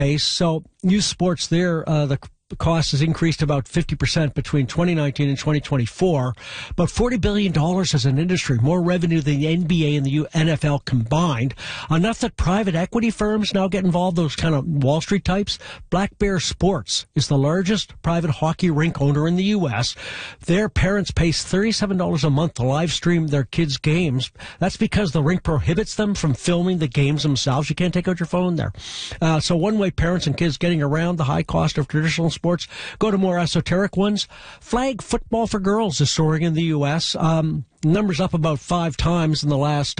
base. So youth sports there, the cost has increased about 50% between 2019 and 2024, but $40 billion as an industry, more revenue than the NBA and the NFL combined, enough that private equity firms now get involved, those kind of Wall Street types. Black Bear Sports is the largest private hockey rink owner in the U.S. Their parents pay $37 a month to live stream their kids' games. That's because the rink prohibits them from filming the games themselves. You can't take out your phone there. So one way parents and kids getting around the high cost of traditional sports. Go to more esoteric ones. Flag football for girls is soaring in the U.S. Numbers up about 5 times in the last